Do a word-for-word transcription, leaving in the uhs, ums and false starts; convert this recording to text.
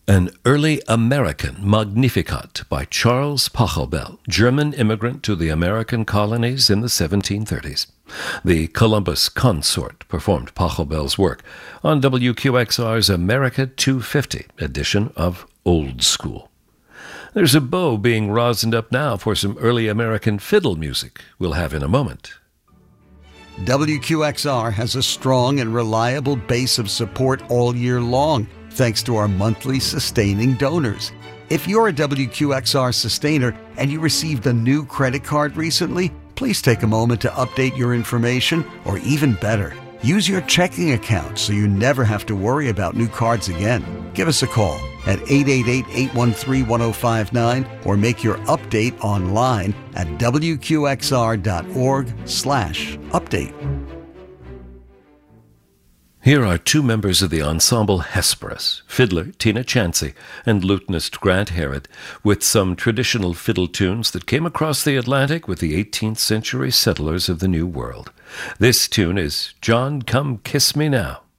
An Early American Magnificat by Charles Pachelbel, German immigrant to the American colonies in the seventeen thirties. The Columbus Consort performed Pachelbel's work on W Q X R's America two fifty edition of Old School. There's a bow being rosined up now for some early American fiddle music we'll have in a moment. W Q X R has a strong and reliable base of support all year long, thanks to our monthly sustaining donors. If you're a W Q X R sustainer and you received a new credit card recently, please take a moment to update your information, or even better, use your checking account so you never have to worry about new cards again. Give us a call at eight eight eight, eight one three, one zero five nine or make your update online at W Q X R dot org slash update. Here are two members of the ensemble Hesperus, fiddler Tina Chansey and lutenist Grant Herod, with some traditional fiddle tunes that came across the Atlantic with the eighteenth century settlers of the New World. This tune is John, Come Kiss Me Now.